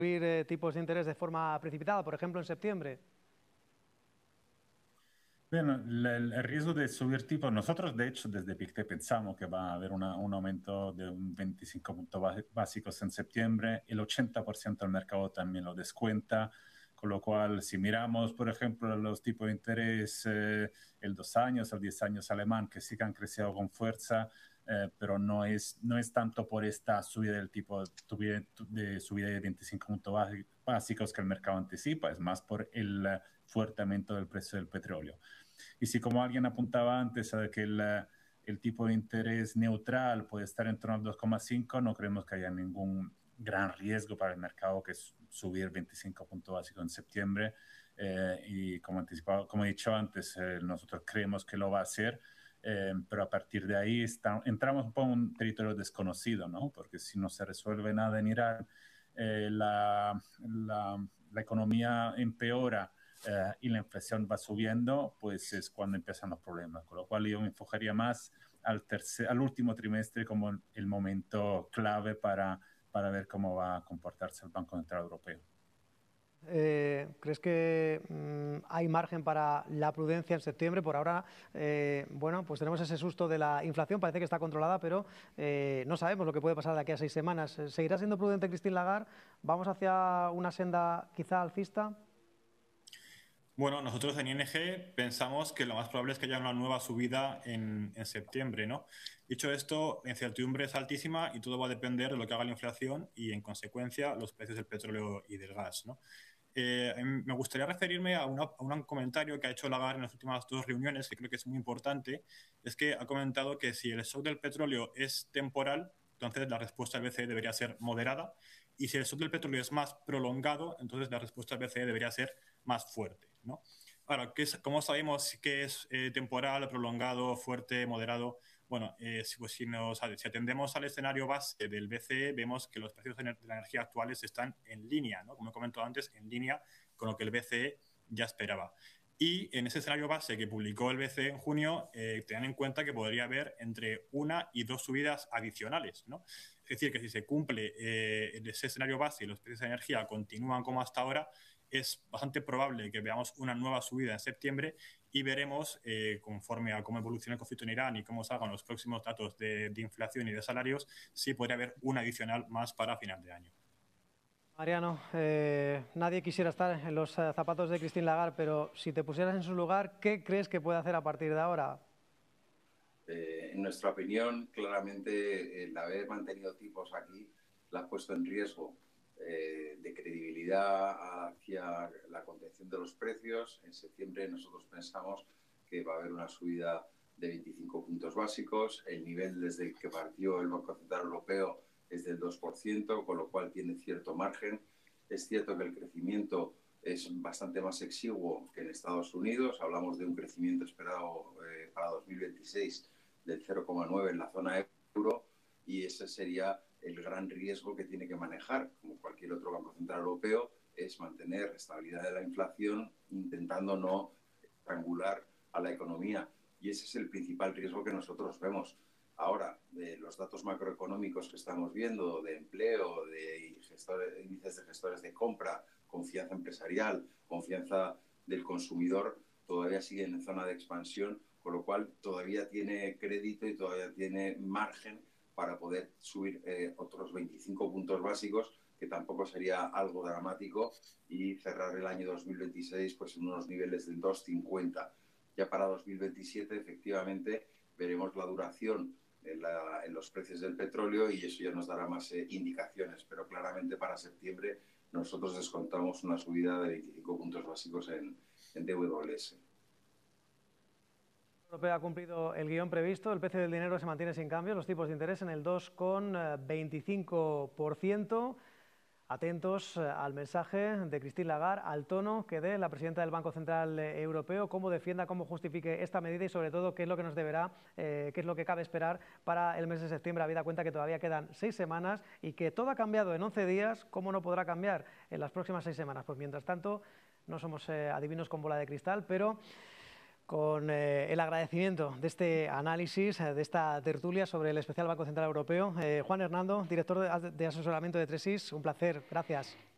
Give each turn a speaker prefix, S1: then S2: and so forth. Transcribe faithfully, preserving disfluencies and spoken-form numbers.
S1: subir eh, tipos de interés de forma precipitada, por ejemplo, en septiembre?
S2: Bueno, la- el, el riesgo de subir tipos, nosotros de hecho desde Pictet pensamos que va a haber una- un aumento de un veinticinco puntos bá- básicos en septiembre, el ochenta por ciento del mercado también lo descuenta, con lo cual si miramos, por ejemplo, los tipos de interés, eh, el dos años, el diez años alemán, que sí que han crecido con fuerza, eh, pero no es, no es tanto por esta subida del tipo de, de subida de veinticinco puntos bá- básicos que el mercado anticipa, es más por el eh, fuerte aumento del precio del petróleo. Y si como alguien apuntaba antes a que el, el tipo de interés neutral puede estar en torno al dos coma cinco, no creemos que haya ningún gran riesgo para el mercado que es subir veinticinco puntos básicos en septiembre. Eh, y como, anticipado, como he dicho antes, eh, nosotros creemos que lo va a hacer. Eh, pero a partir de ahí está, entramos un poco en un territorio desconocido, ¿no? Porque si no se resuelve nada en Irán, eh, la, la, la economía empeora, eh, y la inflación va subiendo, pues es cuando empiezan los problemas. Con lo cual yo me enfocaría más al, tercer, al último trimestre como el, el momento clave para, para ver cómo va a comportarse el Banco Central Europeo.
S1: Eh, ¿Crees que mmm, hay margen para la prudencia en septiembre? Por ahora, eh, bueno, pues tenemos ese susto de la inflación, parece que está controlada, pero eh, no sabemos lo que puede pasar de aquí a seis semanas. ¿Seguirá siendo prudente Christine Lagarde? ¿Vamos hacia una senda quizá alcista?
S3: Bueno, nosotros en I N G pensamos que lo más probable es que haya una nueva subida en, en septiembre, ¿no? Dicho esto, la incertidumbre es altísima y todo va a depender de lo que haga la inflación y, en consecuencia, los precios del petróleo y del gas, ¿no? Eh, me gustaría referirme a, una, a, un comentario que ha hecho Lagarde en las últimas dos reuniones, que creo que es muy importante, es que ha comentado que si el shock del petróleo es temporal, entonces la respuesta del B C E debería ser moderada, y si el shock del petróleo es más prolongado, entonces la respuesta del B C E debería ser más fuerte, ¿no? Ahora, ¿qué es, ¿cómo sabemos qué es eh, temporal, prolongado, fuerte, moderado? Bueno, eh, si, pues, si, nos, si atendemos al escenario base del B C E, vemos que los precios de la energía actuales están en línea, ¿no? Como he comentado antes, en línea con lo que el B C E ya esperaba. Y en ese escenario base que publicó el B C E en junio, eh, tengan en cuenta que podría haber entre una y dos subidas adicionales, ¿no? Es decir, que si se cumple eh, ese escenario base y los precios de energía continúan como hasta ahora, es bastante probable que veamos una nueva subida en septiembre y veremos, eh, conforme a cómo evolucione el conflicto en Irán y cómo salgan los próximos datos de, de inflación y de salarios, si podría haber una adicional más para final de año.
S1: Mariano, eh, nadie quisiera estar en los eh, zapatos de Christine Lagarde, pero si te pusieras en su lugar, ¿qué crees que puede hacer a partir de ahora?
S4: Eh, en nuestra opinión, claramente el haber mantenido tipos aquí la ha puesto en riesgo eh, de credibilidad hacia la contención de los precios. En septiembre nosotros pensamos que va a haber una subida de veinticinco puntos básicos. El nivel desde el que partió el Banco Central Europeo es del dos por ciento, con lo cual tiene cierto margen. Es cierto que el crecimiento es bastante más exiguo que en Estados Unidos. Hablamos de un crecimiento esperado eh, para dos mil veintiséis del cero coma nueve en la zona euro, y ese sería el gran riesgo que tiene que manejar, como cualquier otro Banco Central Europeo, es mantener estabilidad de la inflación intentando no estrangular a la economía, y ese es el principal riesgo que nosotros vemos. Ahora, de los datos macroeconómicos que estamos viendo, de empleo, de gestores, índices de gestores de compra, confianza empresarial, confianza del consumidor, todavía siguen en zona de expansión, con lo cual todavía tiene crédito y todavía tiene margen para poder subir eh, otros veinticinco puntos básicos, que tampoco sería algo dramático, y cerrar el año dos mil veintiséis pues en unos niveles del dos coma cincuenta. Ya para dos mil veintisiete, efectivamente, veremos la duración en, la, en los precios del petróleo y eso ya nos dará más eh, indicaciones, pero claramente para septiembre nosotros descontamos una subida de veinticinco puntos básicos en, en D W S.
S1: La Unión Europea ha cumplido el guión previsto, el precio del dinero se mantiene sin cambios, los tipos de interés en el dos coma veinticinco por ciento. Atentos al mensaje de Christine Lagarde, al tono que dé la presidenta del Banco Central Europeo, cómo defienda, cómo justifique esta medida y sobre todo qué es lo que nos deberá, eh, qué es lo que cabe esperar para el mes de septiembre, habida cuenta que todavía quedan seis semanas y que todo ha cambiado en once días, ¿cómo no podrá cambiar en las próximas seis semanas? Pues mientras tanto, no somos eh, adivinos con bola de cristal, pero con eh, el agradecimiento de este análisis, eh, de esta tertulia sobre el especial Banco Central Europeo. Eh, Juan Hernando, director de, de asesoramiento de Tresis, un placer, gracias.